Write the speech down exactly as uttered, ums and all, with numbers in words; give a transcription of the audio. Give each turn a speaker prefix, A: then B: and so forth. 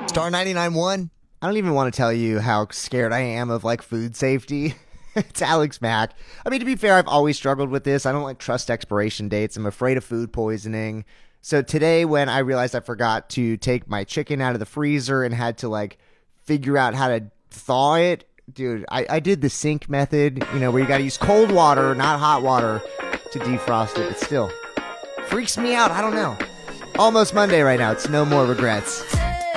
A: Star ninety-nine one. I don't even want to tell you how scared I am of like food safety. It's Alex Mack. I mean, to be fair, I've always struggled with this. I don't like trust expiration dates. I'm afraid of food poisoning. So today when I realized I forgot to take my chicken out of the freezer and had to like figure out how to thaw it, dude, I, I did the sink method, you know, where you got to use cold water, not hot water to defrost it. But still, freaks me out. I don't know. Almost Monday right now. It's no more regrets.